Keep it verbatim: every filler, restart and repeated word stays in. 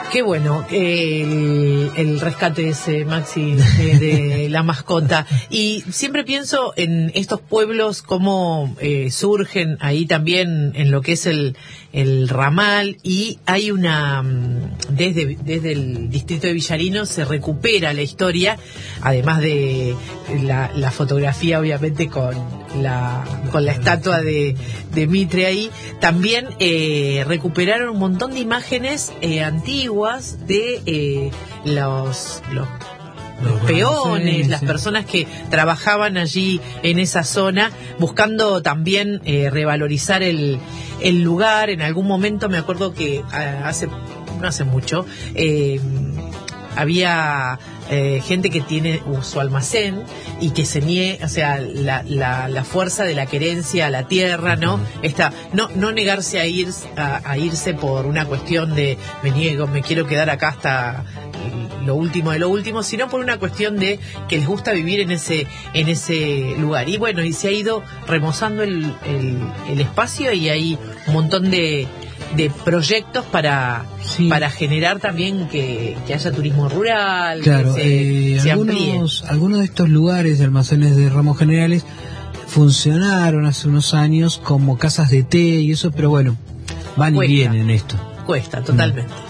Qué bueno el, el rescate ese, Maxi, de, de la mascota. Y siempre pienso en estos pueblos, cómo eh, surgen ahí también en lo que es el, el ramal, y hay una, desde, desde el distrito de Villarino se recupera la historia, además de la, la fotografía, obviamente, con la, con la estatua de, de Mitre ahí. También eh, recuperaron un montón de imágenes eh, antiguas de eh, los, los, los peones, sí, las sí. personas que trabajaban allí en esa zona, buscando también eh, revalorizar el, el lugar. En algún momento me acuerdo que hace no hace mucho eh, había eh, gente que tiene su almacén y que se niega, o sea, la, la, la fuerza de la querencia a la tierra, ¿no? Esta, no, no negarse a, ir, a, a irse por una cuestión de me niego, me quiero quedar acá hasta lo último de lo último, sino por una cuestión de que les gusta vivir en ese, en ese lugar. Y bueno, y se ha ido remozando el, el, el espacio, y hay un montón de de proyectos para sí. para generar también que, que haya turismo rural, claro, que se, eh, se algunos, algunos de estos lugares de almacenes de ramos generales funcionaron hace unos años como casas de té y eso, pero bueno, van cuesta, y vienen esto. Cuesta, totalmente. Mm.